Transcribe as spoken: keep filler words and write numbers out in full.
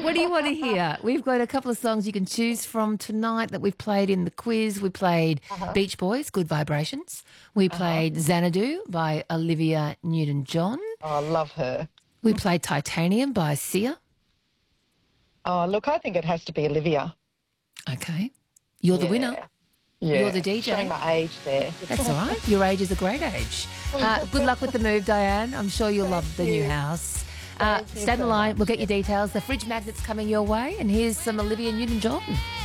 what do you want to hear? We've got a couple of songs you can choose from tonight that we've played in the quiz. We played uh-huh. Beach Boys, Good Vibrations. We played uh-huh. Xanadu by Olivia Newton-John. Oh, I love her. We played Titanium by Sia. Oh, look, I think it has to be Olivia. Okay. You're the yeah. winner. Yeah. You're the D J. Showing my age there. That's all right. Your age is a great age. Uh, good luck with the move, Diane. I'm sure you'll love the new house. Uh, stay on the line. We'll get your details. The fridge magnet's coming your way. And here's some Olivia Newton-John.